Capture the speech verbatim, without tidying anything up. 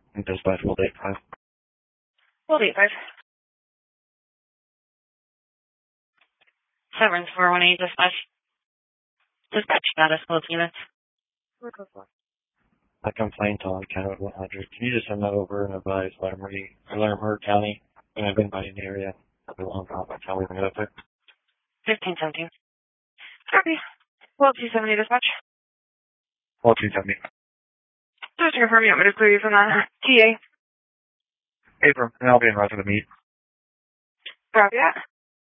Dispatch will date five. We'll date five. Severance four one eight dispatch. Dispatch status, both units. I complained to County one hundred. Can you just send that over and advise Larimer, Larimer County when I've been by in the area? I'll be long off. I'll tell you when I get up there. fifteen seventeen. Copy. twelve two seventy dispatch. twelve two seventy. Just to confirm, you want me to clear you from that T A? Abram, and I'll be in route to the meet. Copy that.